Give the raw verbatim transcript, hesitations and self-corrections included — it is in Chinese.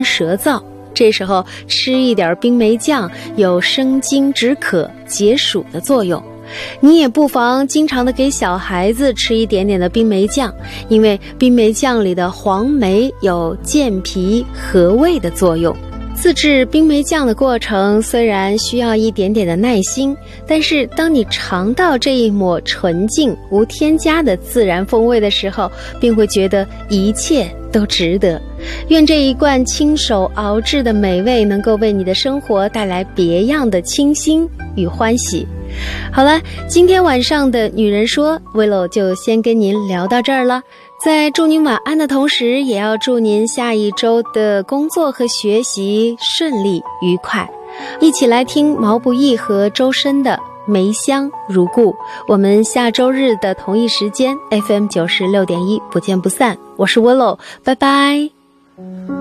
舌燥，这时候吃一点冰梅酱有生津止渴、解暑的作用。你也不妨经常的给小孩子吃一点点的冰梅酱，因为冰梅酱里的黄梅有健脾和胃的作用。自制冰梅酱的过程虽然需要一点点的耐心，但是当你尝到这一抹纯净无添加的自然风味的时候，便会觉得一切都值得。愿这一罐亲手熬制的美味能够为你的生活带来别样的清新与欢喜。好了，今天晚上的女人说 Willow 就先跟您聊到这儿了。在祝您晚安的同时，也要祝您下一周的工作和学习顺利愉快。一起来听毛不易和周深的梅香如故。我们下周日的同一时间 F M 九十六点一不见不散。我是 Willow， 拜拜。